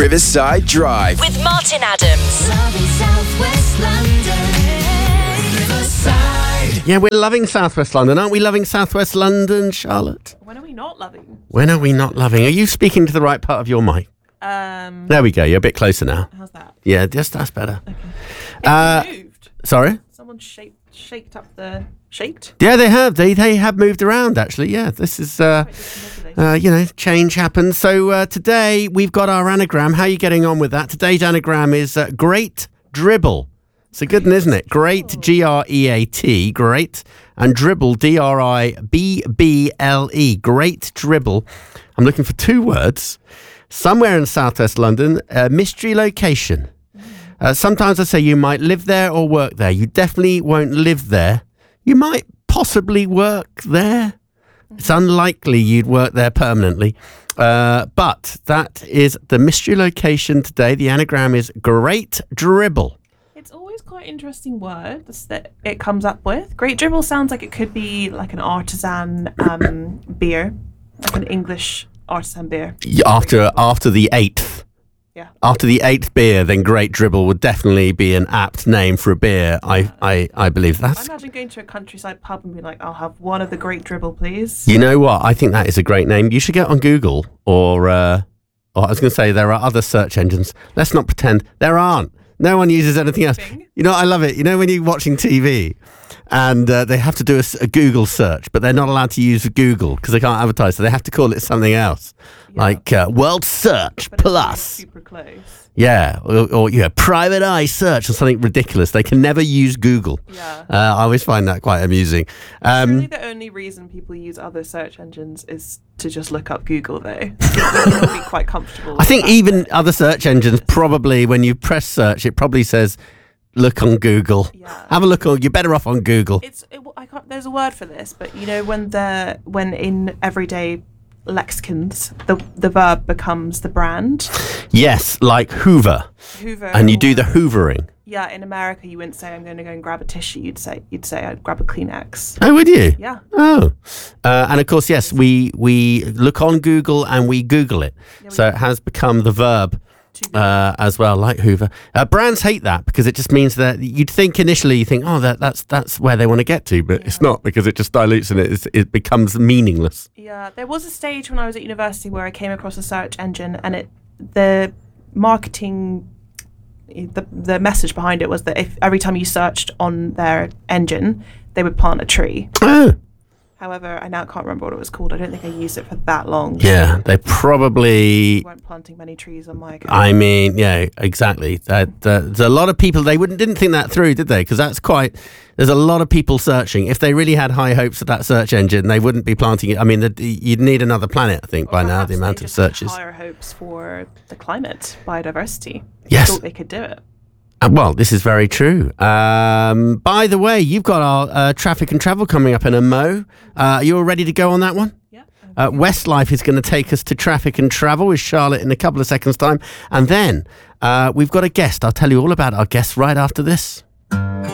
Riverside Drive with Martin Adams. Loving South West London, Riverside. Yeah, we're loving South West London, aren't we? Loving South West London, Charlotte? When are we not loving? When are we not loving? Are you speaking to the right part of your mic? There we go. You're a bit closer now. How's that? Yeah, that's better. It's moved. Sorry? Someone shaked up the... Shaked? Yeah, they have. They have moved around, actually. Yeah, this is, change happens. So today we've got our anagram. How are you getting on with that? Today's anagram is great dribble. It's a good one, isn't it? Great, G-R-E-A-T, great. And dribble, D-R-I-B-B-L-E, great dribble. I'm looking for two words. Somewhere in southwest London, mystery location. Sometimes I say you might live there or work there. You definitely won't live there. You might possibly work there. It's unlikely you'd work there permanently. But that is the mystery location today. The anagram is great dribble. It's always quite interesting words that it comes up with. Great dribble sounds like it could be like an artisan beer, like an English artisan beer. After the eighth. Yeah. After the eighth beer, then Great Dribble would definitely be an apt name for a beer. I believe that. I imagine going to a countryside pub and being like, I'll have one of the Great Dribble, please. You know what? I think that is a great name. You should get on Google or I was going to say there are other search engines. Let's not pretend there aren't. No one uses anything else. Bing. You know, I love it. You know, when you're watching TV and they have to do a Google search, but they're not allowed to use Google because they can't advertise, so they have to call it something else. Yeah. Like World Search But it's Plus. super close. Yeah, or Private Eye Search or something ridiculous. They can never use Google. Yeah. I always find that quite amusing. Surely the only reason people use other search engines is to just look up Google, though. You'll be quite comfortable. I think even other search engines probably, when you press search, it probably says, look on Google. Yeah. Have a look. You're better off on Google. There's a word for this, but you know when in everyday lexicons the verb becomes the brand. Yes, like Hoover. Hoover. And you do the hoovering. Yeah, in America you wouldn't say I'm going to go and grab a tissue. You'd say I'd grab a Kleenex. Oh, would you? Yeah. Oh. And of course, yes, we look on Google and we Google it. Yeah, So it has become the verb as well, like Hoover. Brands hate that because it just means that you'd think initially, you think, oh, that's where they want to get to, but it's not, because it just dilutes and it becomes meaningless. Yeah, there was a stage when I was at university where I came across a search engine, and the marketing, the message behind it was that if every time you searched on their engine, they would plant a tree. Oh. However, I now can't remember what it was called. I don't think I used it for that long. Yeah, they probably... We weren't planting many trees on my account. I mean, yeah, exactly. There's a lot of people, didn't think that through, did they? Because there's a lot of people searching. If they really had high hopes of that search engine, they wouldn't be planting it. I mean, you'd need another planet, I think, by now, the amount of searches. Higher hopes for the climate, biodiversity. Yes. Thought they could do it. Well, this is very true. By the way, you've got our traffic and travel coming up in a mo. Are you all ready to go on that one? Yeah. Westlife is going to take us to traffic and travel with Charlotte in a couple of seconds' time. And then we've got a guest. I'll tell you all about our guest right after this.